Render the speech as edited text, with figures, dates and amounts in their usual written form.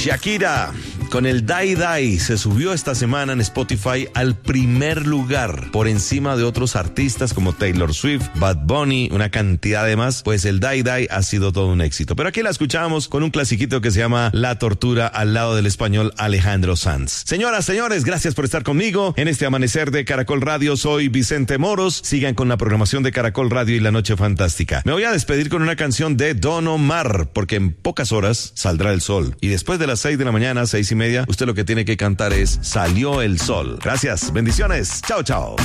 Shakira, con el Die Die, se subió esta semana en Spotify al primer lugar, por encima de otros artistas como Taylor Swift, Bad Bunny, una cantidad de más. Pues el Die Die ha sido todo un éxito. Pero aquí la escuchamos con un clasiquito que se llama La Tortura, al lado del español Alejandro Sanz. Señoras, señores, gracias por estar conmigo en este amanecer de Caracol Radio. Soy Vicente Moros. Sigan con la programación de Caracol Radio y La Noche Fantástica. Me voy a despedir con una canción de Don Omar, porque en pocas horas saldrá el sol. Y después de las 6 de la mañana, 6:30, usted lo que tiene que cantar es Salió el Sol. Gracias, bendiciones. Chao, chao.